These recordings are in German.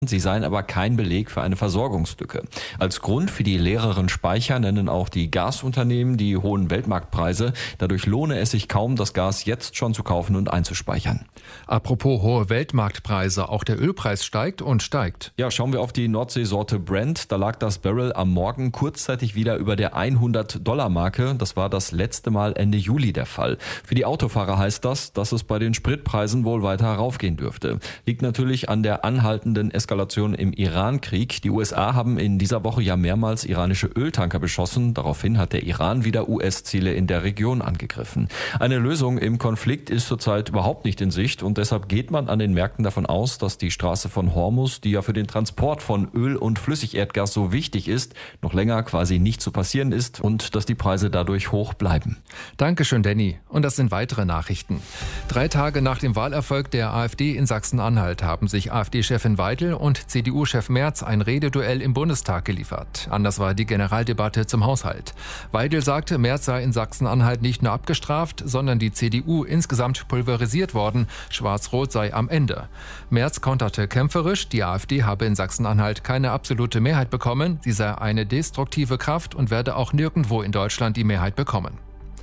Sie seien aber kein Beleg für eine Versorgungslücke. Als Grund für die leereren Speicher nennen auch die Gasunternehmen die hohen Weltmarktpreise. Dadurch lohne es sich kaum, das Gas jetzt schon zu kaufen und einzuspeichern. Apropos hohe Weltmarktpreise, auch der Ölpreis steigt und steigt. Ja, schauen wir auf die Nordseesorte Brent. Da lag das Barrel am Morgen kurzzeitig wieder über der $100-Marke. Das war das letzte Mal Ende Juli der Fall. Für die Autofahrer heißt das, dass es bei den Spritpreisen wohl weiter raufgehen dürfte. Liegt natürlich an der anhaltenden Eskalation im Iran-Krieg. Die USA haben in dieser Woche ja mehrmals iranische Öltanker beschossen. Daraufhin hat der Iran wieder US-Ziele in der Region angegriffen. Eine Lösung im Konflikt ist zurzeit überhaupt nicht in Sicht und deshalb geht man an den Märkten davon aus, dass die Straße von Hormuz, die ja für den Transport von Öl und Flüssigerdgas so wichtig ist, noch länger quasi nicht zu passieren ist und dass die Preise dadurch hoch bleiben. Dankeschön, Danny. Und das sind weitere Nachrichten. 3 Tage nach dem Wahlerfolg der AfD in Sachsen-Anhalt haben sich AfD-Chefin Weidel und CDU-Chef Merz ein Rededuell im Bundestag geliefert. Anders war die Generaldebatte zum Haushalt. Weidel sagte, Merz sei in Sachsen-Anhalt nicht nur abgestraft, sondern die CDU insgesamt pulverisiert worden. Schwarz-Rot sei am Ende. Merz konterte kämpferisch, die AfD habe in Sachsen-Anhalt keine absolute Mehrheit bekommen. Sie sei eine destruktive Kraft und werde auch nirgendwo in Deutschland die Mehrheit bekommen.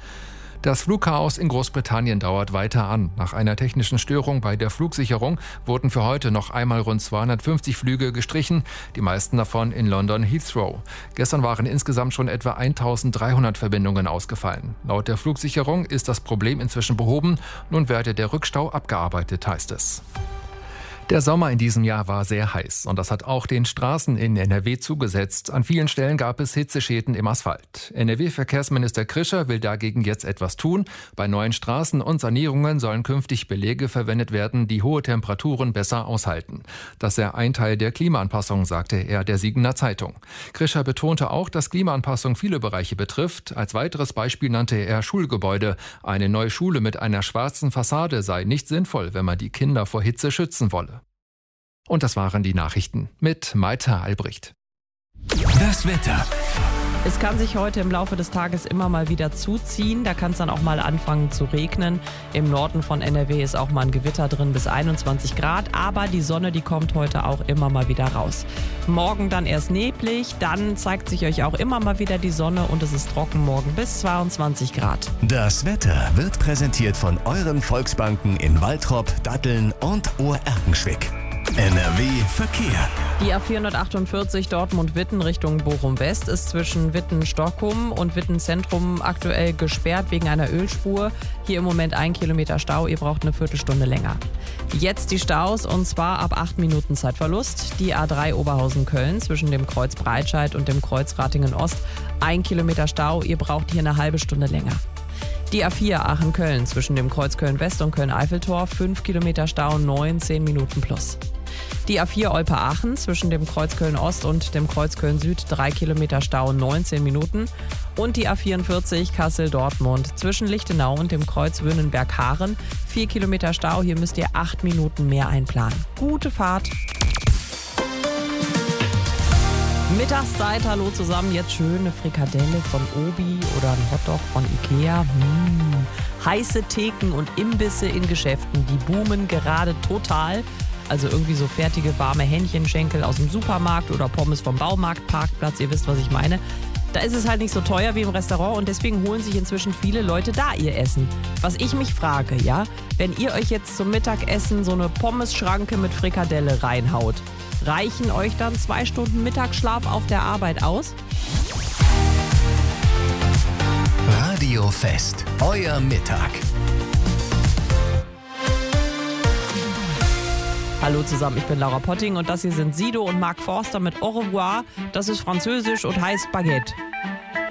Das Flugchaos in Großbritannien dauert weiter an. Nach einer technischen Störung bei der Flugsicherung wurden für heute noch einmal rund 250 Flüge gestrichen, die meisten davon in London Heathrow. Gestern waren insgesamt schon etwa 1300 Verbindungen ausgefallen. Laut der Flugsicherung ist das Problem inzwischen behoben. Nun werde der Rückstau abgearbeitet, heißt es. Der Sommer in diesem Jahr war sehr heiß und das hat auch den Straßen in NRW zugesetzt. An vielen Stellen gab es Hitzeschäden im Asphalt. NRW-Verkehrsminister Krischer will dagegen jetzt etwas tun. Bei neuen Straßen und Sanierungen sollen künftig Belege verwendet werden, die hohe Temperaturen besser aushalten. Das sei ein Teil der Klimaanpassung, sagte er der Siegener Zeitung. Krischer betonte auch, dass Klimaanpassung viele Bereiche betrifft. Als weiteres Beispiel nannte er Schulgebäude. Eine neue Schule mit einer schwarzen Fassade sei nicht sinnvoll, wenn man die Kinder vor Hitze schützen wolle. Und das waren die Nachrichten mit Maita Albrecht. Das Wetter. Es kann sich heute im Laufe des Tages immer mal wieder zuziehen. Da kann es dann auch mal anfangen zu regnen. Im Norden von NRW ist auch mal ein Gewitter drin bis 21 Grad. Aber die Sonne, die kommt heute auch immer mal wieder raus. Morgen dann erst neblig, dann zeigt sich euch auch immer mal wieder die Sonne und es ist trocken morgen bis 22 Grad. Das Wetter wird präsentiert von euren Volksbanken in Waltrop, Datteln und Ohr-Erkenschwick. NRW Verkehr. Die A448 Dortmund-Witten Richtung Bochum-West ist zwischen Witten-Stockholm und Witten-Zentrum aktuell gesperrt wegen einer Ölspur. Hier im Moment 1 Kilometer Stau, ihr braucht eine Viertelstunde länger. Jetzt die Staus und zwar ab 8 Minuten Zeitverlust. Die A3 Oberhausen-Köln zwischen dem Kreuz Breitscheid und dem Kreuz Ratingen-Ost 1 Kilometer Stau, ihr braucht hier eine halbe Stunde länger. Die A4 Aachen-Köln zwischen dem Kreuz Köln-West und Köln-Eiffeltor 5 Kilometer Stau, 10 Minuten plus. Die A4 Olpe-Aachen zwischen dem Kreuz Köln-Ost und dem Kreuz Köln-Süd 3 Kilometer Stau, 19 Minuten. Und die A44 Kassel-Dortmund zwischen Lichtenau und dem Kreuz Wünnenberg-Haaren 4 Kilometer Stau, hier müsst ihr 8 Minuten mehr einplanen. Gute Fahrt! Mittagszeit, hallo zusammen, jetzt schöne Frikadelle von Obi oder ein Hotdog von Ikea. Heiße Theken und Imbisse in Geschäften, die boomen gerade total. Also irgendwie so fertige warme Hähnchenschenkel aus dem Supermarkt oder Pommes vom Baumarktparkplatz, ihr wisst, was ich meine. Da ist es halt nicht so teuer wie im Restaurant und deswegen holen sich inzwischen viele Leute da ihr Essen. Was ich mich frage, ja, wenn ihr euch jetzt zum Mittagessen so eine Pommesschranke mit Frikadelle reinhaut, reichen euch dann 2 Stunden Mittagsschlaf auf der Arbeit aus? Radio Fest, euer Mittag. Hallo zusammen, ich bin Laura Potting und das hier sind Sido und Mark Forster mit Au revoir. Das ist französisch und heißt Baguette.